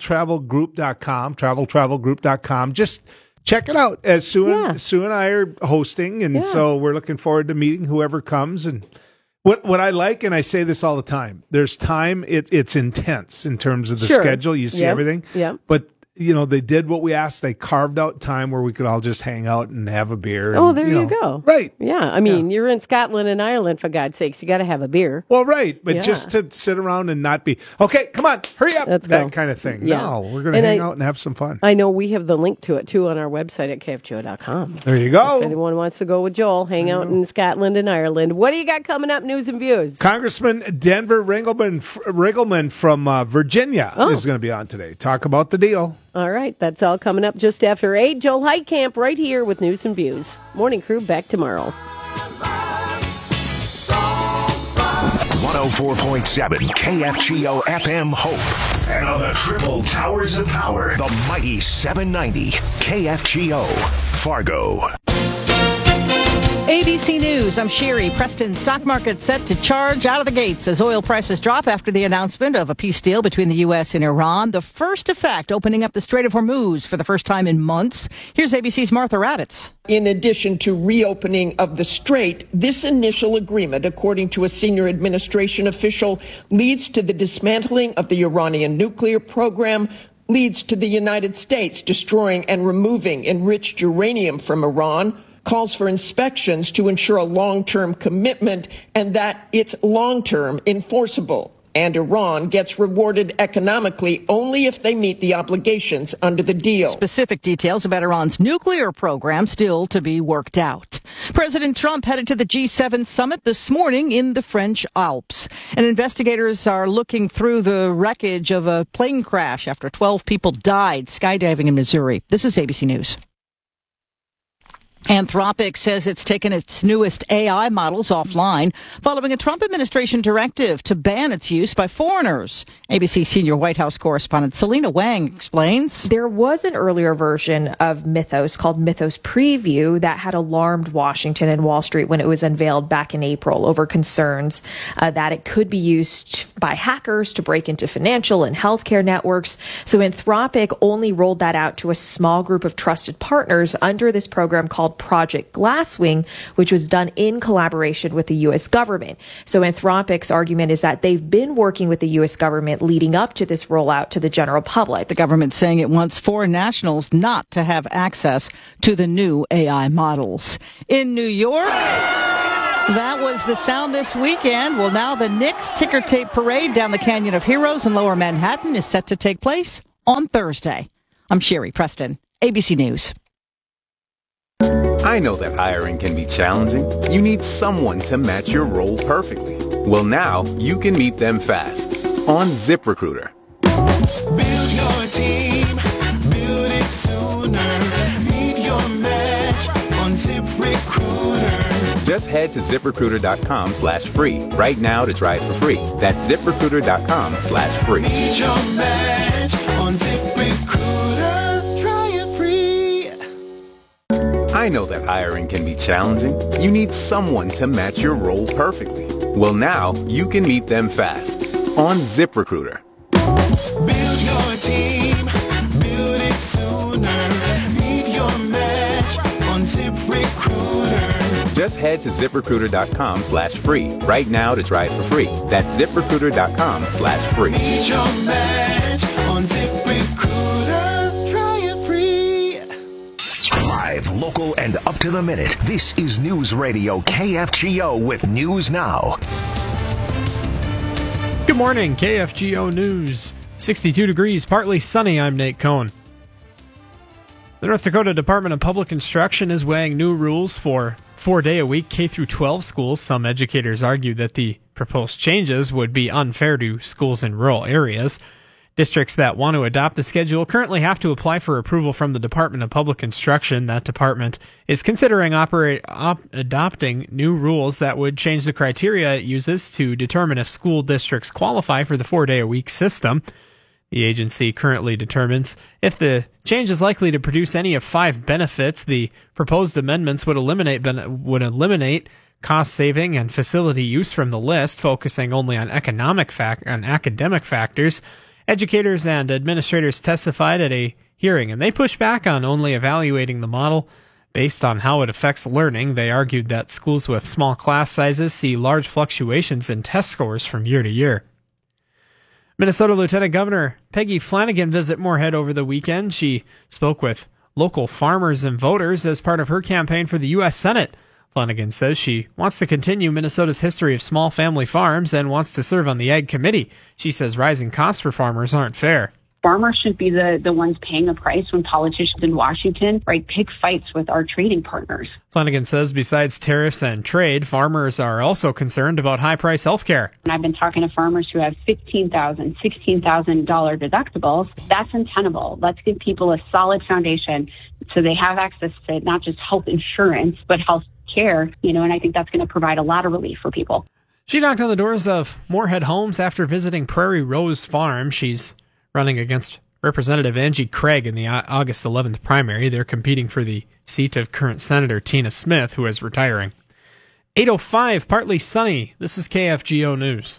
travelgroup.com. Just check it out. As Sue and I are hosting, and so we're looking forward to meeting whoever comes. And what I like, and I say this all the time, there's time. It's intense in terms of the schedule. You see everything.
Yeah.
But they did what we asked. They carved out time where we could all just hang out and have a beer.
Oh, there you go.
Right.
Yeah. I mean, you're in Scotland and Ireland, for God's sakes. You got to have a beer.
Well, right. But just to sit around and not be, okay, come on, hurry up.
Let's
that
go.
kind of thing.
Yeah.
No, we're going to hang out and have some fun.
I know we have the link to it, too, on our website at KFGO.com.
There you go.
If anyone wants to go with Joel, hang out in Scotland and Ireland. What do you got coming up, news and views?
Congressman Denver Riggleman from Virginia is going to be on today. Talk about the deal.
All right, that's all coming up just after 8. Joel Heitkamp right here with News and Views. Morning Crew back tomorrow.
104.7 KFGO FM Hope. And on the triple towers of power, the mighty 790 KFGO Fargo.
ABC News, I'm Sherry. Preston stock market set to charge out of the gates as oil prices drop after the announcement of a peace deal between the U.S. and Iran. The first effect, opening up the Strait of Hormuz for the first time in months. Here's ABC's Martha Raddatz.
In addition to reopening of the strait, this initial agreement, according to a senior administration official, leads to the dismantling of the Iranian nuclear program, leads to the United States destroying and removing enriched uranium from Iran, calls for inspections to ensure a long-term commitment and that it's long-term enforceable. And Iran gets rewarded economically only if they meet the obligations under the deal.
Specific details about Iran's nuclear program still to be worked out. President Trump headed to the G7 summit this morning in the French Alps. And investigators are looking through the wreckage of a plane crash after 12 people died skydiving in Missouri. This is ABC News. Anthropic says it's taken its newest AI models offline following a Trump administration directive to ban its use by foreigners. ABC senior White House correspondent Selena Wang explains.
There was an earlier version of Mythos called Mythos Preview that had alarmed Washington and Wall Street when it was unveiled back in April over concerns that it could be used by hackers to break into financial and healthcare networks. So Anthropic only rolled that out to a small group of trusted partners under this program called Project Glasswing, which was done in collaboration with the U.S. government. So Anthropic's argument is that they've been working with the U.S. government leading up to this rollout to the general public.
The government saying it wants foreign nationals not to have access to the new AI models. In New York, that was the sound this weekend. Well, now the Knicks ticker tape parade down the Canyon of Heroes in Lower Manhattan is set to take place on Thursday. I'm Sherry Preston, ABC News.
I know that hiring can be challenging. You need someone to match your role perfectly. Well, now you can meet them fast on ZipRecruiter.
Build your team, build it sooner. Meet your match on ZipRecruiter.
Just head to ZipRecruiter.com/free right now to try it for free. That's ZipRecruiter.com/free.
Meet your match on ZipRecruiter. Try it free.
I know that hiring can be challenging. You need someone to match your role perfectly. Well, now you can meet them fast on ZipRecruiter.
Build your team, build it sooner. Meet your match on ZipRecruiter.
Just head to ZipRecruiter.com/free right now to try it for free. That's ZipRecruiter.com/free.
Meet your match on ZipRecruiter. Try it free.
Live, local, and up to the minute. This is News Radio KFGO with News Now.
Good morning, KFGO News. 62 degrees, partly sunny. I'm Nate Cohn. The North Dakota Department of Public Instruction is weighing new rules for 4-day-a-week K-12 schools. Some educators argue that the proposed changes would be unfair to schools in rural areas. Districts that want to adopt the schedule currently have to apply for approval from the Department of Public Instruction. That department is considering adopting new rules that would change the criteria it uses to determine if school districts qualify for the 4-day-a-week system. The agency currently determines if the change is likely to produce any of 5 benefits. The proposed amendments would eliminate cost saving and facility use from the list, focusing only on academic factors. Educators and administrators testified at a hearing, and they pushed back on only evaluating the model based on how it affects learning. They argued that schools with small class sizes see large fluctuations in test scores from year to year. Minnesota Lieutenant Governor Peggy Flanagan visited Moorhead over the weekend. She spoke with local farmers and voters as part of her campaign for the U.S. Senate. Flanagan says she wants to continue Minnesota's history of small family farms and wants to serve on the Ag Committee. She says rising costs for farmers aren't fair.
Farmers should be the ones paying a price when politicians in Washington, pick fights with our trading partners.
Flanagan says besides tariffs and trade, farmers are also concerned about high-price health care.
And I've been talking to farmers who have $15,000, $16,000 deductibles. That's untenable. Let's give people a solid foundation so they have access to not just health insurance, but health care, and I think that's going to provide a lot of relief for people.
She knocked on the doors of Moorhead Homes after visiting Prairie Rose Farm. She's running against Representative Angie Craig in the August 11th primary. They're competing for the seat of current Senator Tina Smith, who is retiring. 8:05, partly sunny. This is KFGO News.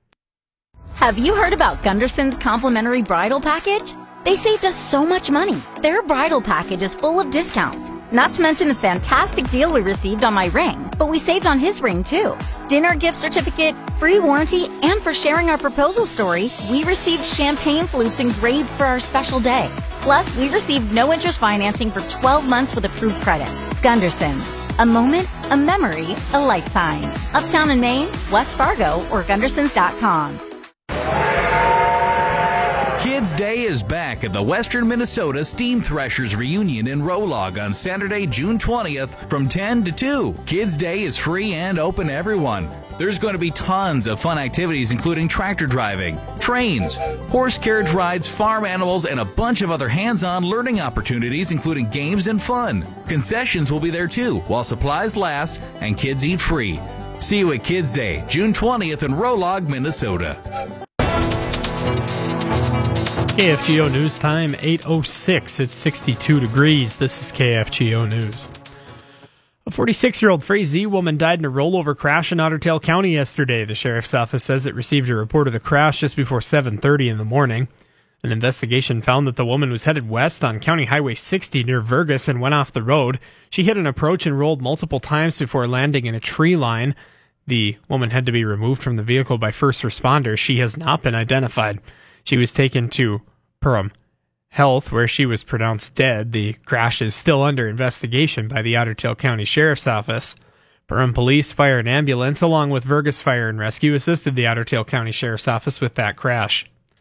Have you heard about Gunderson's complimentary bridal package? They saved us so much money. Their bridal package is full of discounts. Not to mention the fantastic deal we received on my ring, but we saved on his ring too. Dinner gift certificate, free warranty, and for sharing our proposal story, we received champagne flutes engraved for our special day. Plus, we received no interest financing for 12 months with approved credit. Gunderson's. A moment, a memory, a lifetime. Uptown in Maine, West Fargo, or Gundersons.com.
Kids Day is back at the Western Minnesota Steam Threshers Reunion in Rolog on Saturday, June 20th from 10 to 2. Kids Day is free and open to everyone. There's going to be tons of fun activities, including tractor driving, trains, horse carriage rides, farm animals, and a bunch of other hands-on learning opportunities, including games and fun. Concessions will be there too, while supplies last and kids eat free. See you at Kids Day, June 20th in Rolog, Minnesota.
KFGO News Time, 8:06. It's 62 degrees. This is KFGO News. A 46-year-old Frazee woman died in a rollover crash in Otter Tail County yesterday. The sheriff's office says it received a report of the crash just before 7:30 in the morning. An investigation found that the woman was headed west on County Highway 60 near Vergas and went off the road. She hit an approach and rolled multiple times before landing in a tree line. The woman had to be removed from the vehicle by first responders. She has not been identified. She was taken to Perham Health, where she was pronounced dead. The crash is still under investigation by the Otter Tail County Sheriff's Office. Perham Police, Fire, and Ambulance, along with Vergas Fire and Rescue, assisted the Otter Tail County Sheriff's Office with that crash.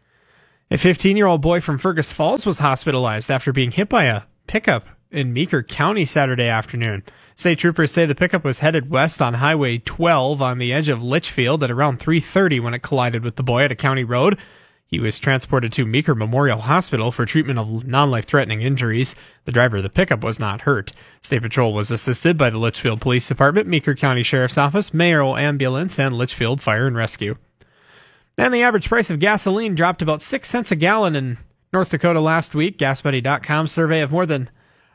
A 15-year-old boy from Fergus Falls was hospitalized after being hit by a pickup in Meeker County Saturday afternoon. State troopers say the pickup was headed west on Highway 12 on the edge of Litchfield at around 3:30 when it collided with the boy at a county road. He was transported to Meeker Memorial Hospital for treatment of non-life-threatening injuries. The driver of the pickup was not hurt. State Patrol was assisted by the Litchfield Police Department, Meeker County Sheriff's Office, Mayoral Ambulance, and Litchfield Fire and Rescue. And the average price of gasoline dropped about 6 cents a gallon in North Dakota last week. GasBuddy.com survey of more than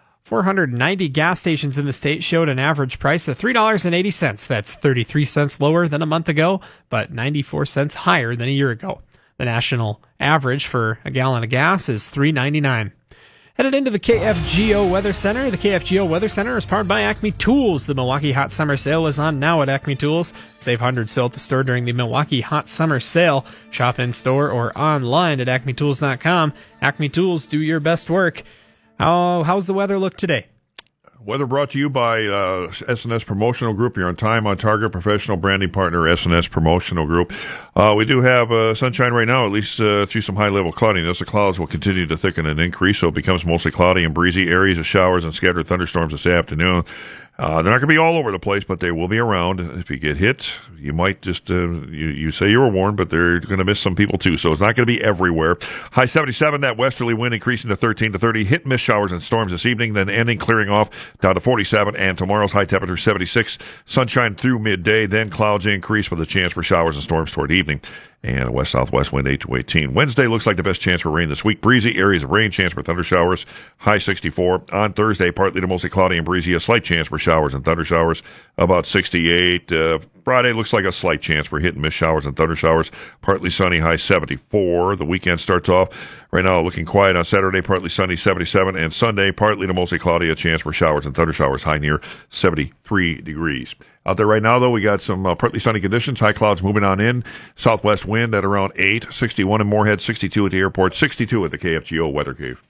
490 gas stations in the state showed an average price of $3.80. That's 33 cents lower than a month ago, but 94 cents higher than a year ago. The national average for a gallon of gas is $3.99. Headed into the KFGO Weather Center. The KFGO Weather Center is powered by Acme Tools. The Milwaukee Hot Summer Sale is on now at Acme Tools. Save hundreds still at the store during the Milwaukee Hot Summer Sale. Shop in store or online at acmetools.com. Acme Tools, do your best work. How's the weather look today?
Weather brought to you by S&S Promotional Group. You're on time, on target, professional branding partner, S&S Promotional Group. We do have sunshine right now, at least through some high-level cloudiness. The clouds will continue to thicken and increase, so it becomes mostly cloudy and breezy. Areas of showers and scattered thunderstorms this afternoon. They're not going to be all over the place, but they will be around. If you get hit, you might just, you say you were warned, but they're going to miss some people too. So it's not going to be everywhere. High 77, that westerly wind increasing to 13 to 30. Hit and miss showers and storms this evening, then ending, clearing off down to 47. And tomorrow's high temperature 76. Sunshine through midday, then clouds increase with a chance for showers and storms toward evening. And a west-southwest wind 8 to 18. Wednesday looks like the best chance for rain this week. Breezy, areas of rain, chance for thunder showers, high 64. On Thursday, partly to mostly cloudy and breezy, a slight chance for showers and thunder showers, about 68. Friday looks like a slight chance for hit and miss showers and thunder showers, partly sunny, high 74. The weekend starts off right now looking quiet on Saturday, partly sunny, 77. And Sunday, partly to mostly cloudy, a chance for showers and thunder showers, high near 73 degrees. Out there right now, though, we got some partly sunny conditions. High clouds moving on in. Southwest wind at around 8. 61 in Moorhead, 62 at the airport, 62 at the KFGO Weather Cave.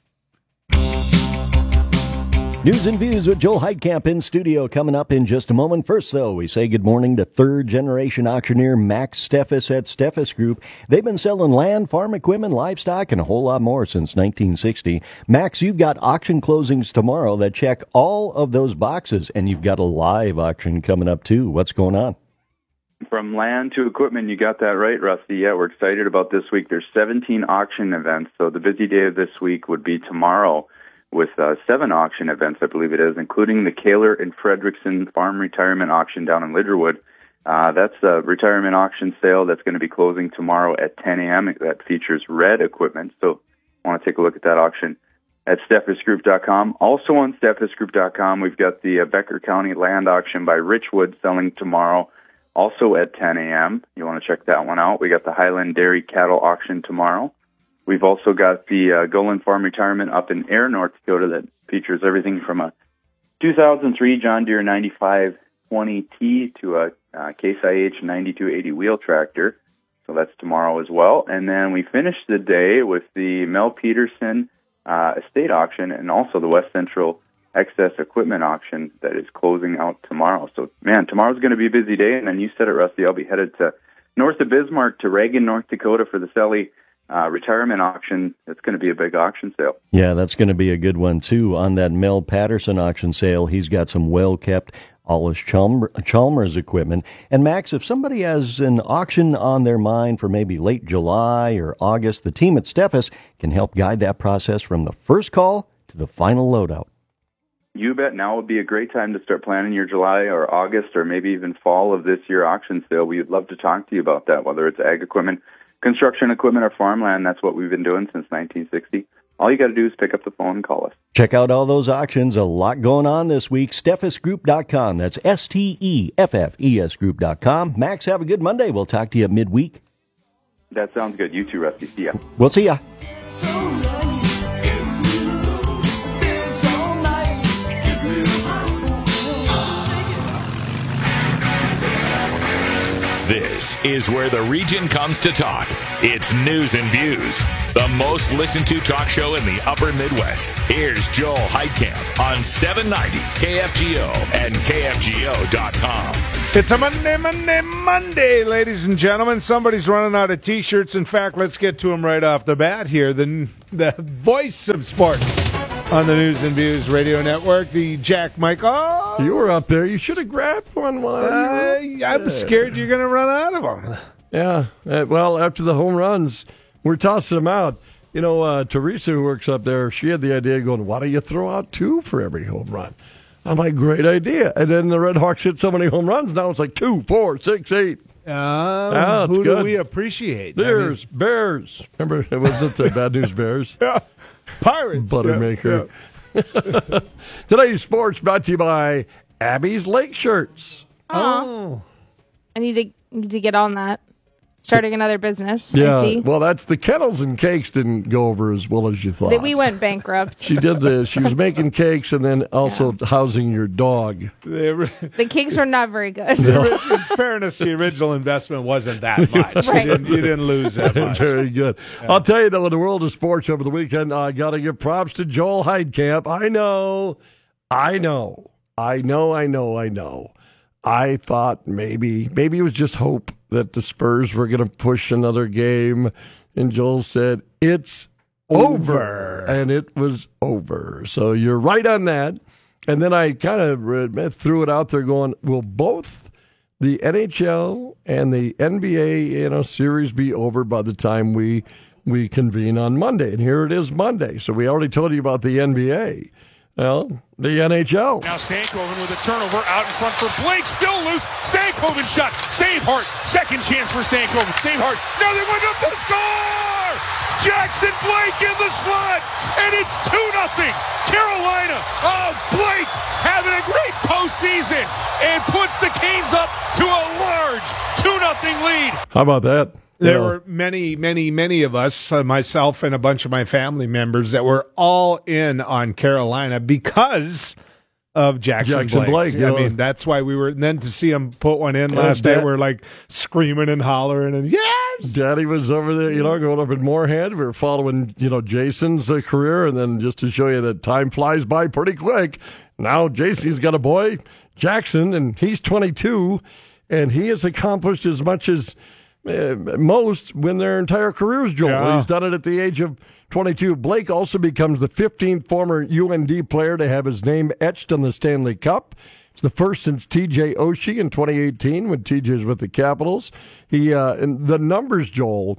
News and Views with Joel Heidkamp in studio coming up in just a moment. First, though, we say good morning to third-generation auctioneer Max Steffes at Steffes Group. They've been selling land, farm equipment, livestock, and a whole lot more since 1960. Max, you've got auction closings tomorrow that check all of those boxes, and you've got a live auction coming up, too. What's going on?
From land to equipment, you got that right, Rusty. Yeah, we're excited about this week. There's 17 auction events, so the busy day of this week would be tomorrow, with 7 auction events, I believe it is, including the Kaler and Fredrickson Farm Retirement Auction down in Lidgerwood. That's a retirement auction sale that's going to be closing tomorrow at 10 a.m. That features red equipment, so I want to take a look at that auction at SteffesGroup.com. Also on SteffesGroup.com, we've got the Becker County Land Auction by Richwood selling tomorrow, also at 10 a.m. You want to check that one out. We got the Highland Dairy Cattle Auction tomorrow. We've also got the Golan Farm Retirement up in Air, North Dakota, that features everything from a 2003 John Deere 9520T to a Case IH 9280 wheel tractor. So that's tomorrow as well. And then we finish the day with the Mel Peterson Estate Auction and also the West Central Excess Equipment Auction that is closing out tomorrow. So, man, tomorrow's going to be a busy day. And then you said it, Rusty, I'll be headed to north of Bismarck to Reagan, North Dakota for the Selly retirement auction. It's going to be a big auction sale.
Yeah, that's going to be a good one, too. On that Mel Patterson auction sale, he's got some well-kept Allis Chalmers equipment. And, Max, if somebody has an auction on their mind for maybe late July or August, the team at Steffes can help guide that process from the first call to the final loadout.
You bet. Now would be a great time to start planning your July or August or maybe even fall of this year auction sale. We would love to talk to you about that, whether it's ag equipment, construction equipment, or farmland. That's what we've been doing since 1960. All you got to do is pick up the phone and call us.
Check out all those auctions. A lot going on this week. SteffesGroup.com. That's STEFFES Group.com. Max, have a good Monday. We'll talk to you at midweek.
That sounds good. You too, Rusty. See ya.
We'll see ya.
This is where the region comes to talk. It's News and Views, the most listened to talk show in the upper Midwest. Here's Joel Heitkamp on 790 KFGO and KFGO.com.
It's a Monday, ladies and gentlemen. Somebody's running out of T-shirts. In fact, let's get to him right off the bat here. The voice of sports on the News and Views Radio Network, the Jack Michael.
You were up there. You should have grabbed one.
I'm scared you're going to run out of them.
Yeah. Well, after the home runs, we're tossing them out. You know, Teresa, who works up there, she had the idea of going, why don't you throw out 2 for every home run? I'm like, great idea. And then the Red Hawks hit so many home runs. Now it's like 2, 4, 6, 8.
Who do we appreciate?
Bears. Remember, it wasn't the Bad News Bears?
Yeah. Pirates.
Buttermaker. Yeah. Today's sports brought to you by Abby's Lake Shirts.
Oh. I need to get on that. Starting another business.
Yeah.
I see.
Well, that's the kettles and cakes didn't go over as well as you thought.
We went bankrupt.
She did this. She was making cakes and then also housing your dog.
The cakes were not very good.
In fairness, the original investment wasn't that much.
Right.
You didn't lose that much.
Very good. Yeah. I'll tell you, though, in the world of sports over the weekend, I got to give props to Joel Heitkamp. I know. I thought maybe it was just hope that the Spurs were going to push another game, and Joel said, it's over. And it was over. So you're right on that. And then I kind of threw it out there going, will both the NHL and the NBA series be over by the time we convene on Monday? And here it is Monday. So we already told you about the NBA. Well, the NHL.
Now Stankoven with a turnover out in front for Blake. Still loose. Stankoven shot. Save Hart. Second chance for Stankoven. Save Hart. Now they went up to score! Jackson Blake in the slot. And it's 2-0. Carolina. Oh, Blake having a great postseason and puts the Canes up to a large 2-0 lead.
How about that?
There were many of us, myself and a bunch of my family members, that were all in on Carolina because of Jackson Blake. I mean, that's why we were. And then to see him put one in last night, we're like screaming and hollering and yes.
Daddy was over there, going up in Moorhead. We were following, Jason's career, and then just to show you that time flies by pretty quick. Now Jason's got a boy, Jackson, and he's 22, and he has accomplished as much as most win their entire careers, Joel. Yeah. He's done it at the age of 22. Blake also becomes the 15th former UND player to have his name etched on the Stanley Cup. It's the first since T.J. Oshie in 2018 when T.J. was with the Capitals. And the numbers, Joel,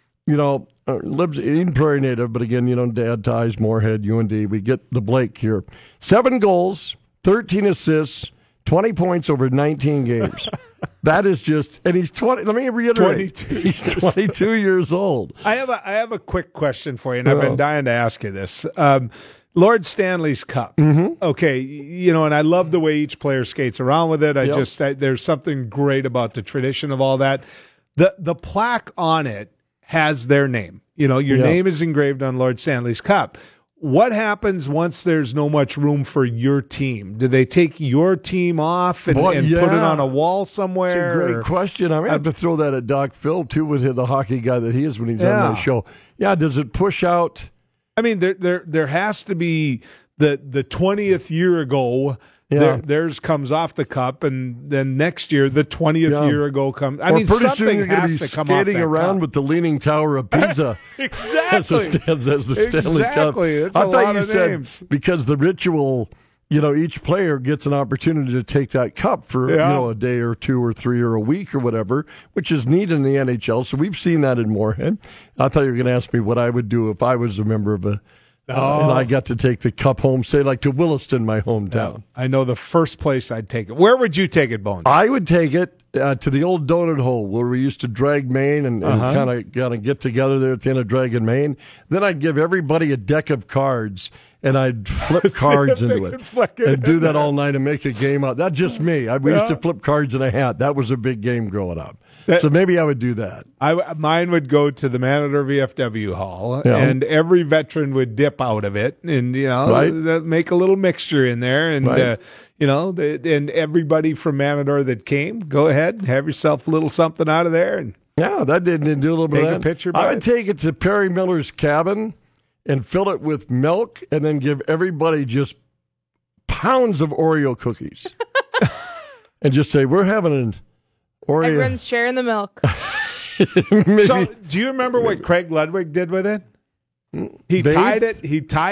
lives in Prairie Native, but again, dad ties, Moorhead, UND. We get the Blake here. 7 goals, 13 assists, 20 points over 19 games. That is just, and he's 20. Let me reiterate, 22 he's 22 years old.
I have a quick question for you, and I've been dying to ask you this. Lord Stanley's Cup. Mm-hmm. Okay, and I love the way each player skates around with it. There's something great about the tradition of all that. The plaque on it has their name. Your name is engraved on Lord Stanley's Cup. What happens once there's no much room for your team? Do they take your team off and put it on a wall somewhere?
It's a great question. I'm going to have to throw that at Doc Phil, too, with the hockey guy that he is when he's on the show. Yeah, does it push out?
I mean, there has to be the 20th year ago. theirs comes off the cup, and then next year, the 20th year ago comes. I mean,
pretty
something
soon you're going
has
to be
to come off
skating
that
around
cup.
with the Leaning Tower of Pisa.
Exactly.
as the Stanley Cup.
Exactly. It's
I
a
thought
lot
you
of
said
names.
because the ritual, each player gets an opportunity to take that cup for a day or 2 or 3 or a week or whatever, which is neat in the NHL. So we've seen that in Moorhead. I thought you were going to ask me what I would do if I was a member of and I got to take the cup home, say like to Williston, my hometown.
I know the first place I'd take it. Where would you take it, Bones?
I would take it to the old donut hole where we used to drag Maine and kind of get together there at the end of Dragon Maine. Then I'd give everybody a deck of cards, and I'd flip cards into it and do that all night and make a game out. That's just me. We used to flip cards in a hat. That was a big game growing up. So maybe I would do that.
Mine would go to the Manador VFW Hall, and every veteran would dip out of it, and make a little mixture in there, and and everybody from Manador that came, go ahead, have yourself a little something out of there, and
that did do a little bit.
Take
of
a
that.
picture.
I would take it to Perry Miller's cabin and fill it with milk, and then give everybody just pounds of Oreo cookies, and just say we're having an Oreo.
Everyone's sharing the milk.
So, do you remember what Craig Ludwig did with it? He tied